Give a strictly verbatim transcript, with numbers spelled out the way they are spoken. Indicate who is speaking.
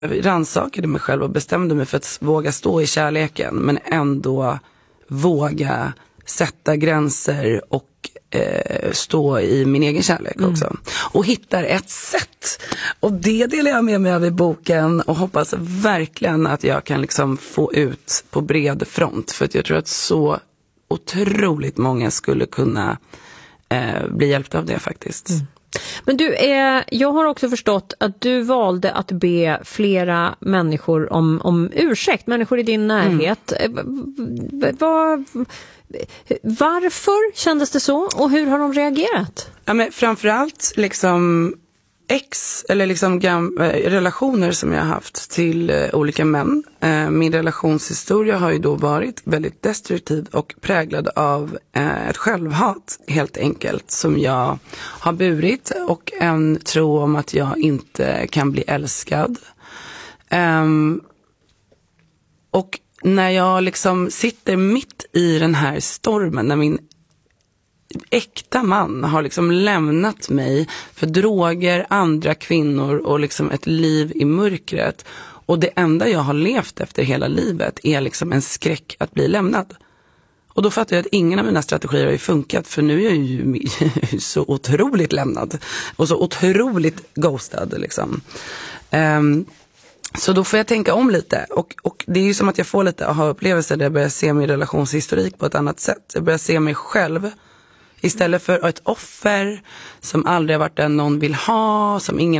Speaker 1: rannsakade mig själv och bestämde mig för att våga stå i kärleken, men ändå våga sätta gränser och eh, stå i min egen kärlek mm. också. Och hittar ett sätt. Och det delar jag med mig av i boken och hoppas verkligen att jag kan liksom få ut på bred front. För att jag tror att så otroligt många skulle kunna eh, bli hjälpta av det faktiskt. Mm.
Speaker 2: Men du, eh, jag har också förstått att du valde att be flera människor om, om ursäkt, människor i din närhet. Mm. Var, varför kändes det så och hur har de reagerat?
Speaker 1: Ja, men framförallt liksom ex eller liksom gam, äh, relationer som jag har haft till äh, olika män. Äh, min relationshistoria har ju då varit väldigt destruktiv och präglad av äh, ett självhat helt enkelt som jag har burit och en tro om att jag inte kan bli älskad. Ähm, och när jag liksom sitter mitt i den här stormen, när min äkta man har liksom lämnat mig för droger, andra kvinnor och liksom ett liv i mörkret. Och det enda jag har levt efter hela livet är liksom en skräck att bli lämnad. Och då fattar jag att ingen av mina strategier har ju funkat, för nu är jag ju så otroligt lämnad och så otroligt ghostad liksom. Um, Så då får jag tänka om lite och, och det är ju som att jag får lite aha-upplevelser där jag börjar se min relationshistorik på ett annat sätt. Jag börjar se mig själv istället för ett offer som aldrig har varit den någon vill ha, som ingen